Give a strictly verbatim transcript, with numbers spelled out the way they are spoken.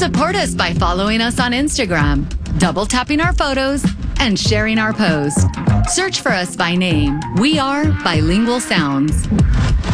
Support us by following us on Instagram, double tapping our photos, and sharing our post. Search for us by name. We are Bilingual Sounds.